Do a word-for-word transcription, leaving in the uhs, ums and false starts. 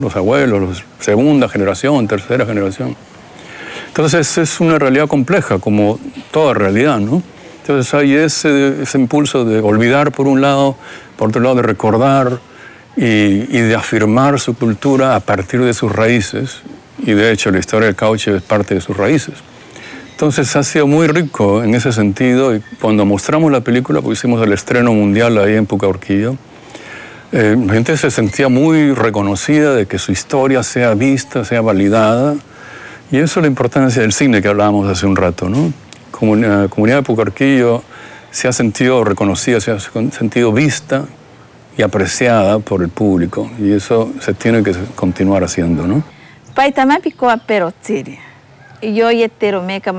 los abuelos, los segunda generación, tercera generación. Entonces es una realidad compleja, como toda realidad, ¿no? Entonces hay ese, ese impulso de olvidar por un lado, por otro lado de recordar y, y de afirmar su cultura a partir de sus raíces. Y de hecho la historia del caucho es parte de sus raíces. Entonces ha sido muy rico en ese sentido, y cuando mostramos la película, pues hicimos el estreno mundial ahí en Pucallpa, eh, la gente se sentía muy reconocida de que su historia sea vista, sea validada, y eso es la importancia del cine que hablábamos hace un rato, ¿no? Como la comunidad de Pucallpa se ha sentido reconocida, se ha sentido vista y apreciada por el público, y eso se tiene que continuar haciendo, ¿no? Paitama pico a perotsiri. Yo yetero meca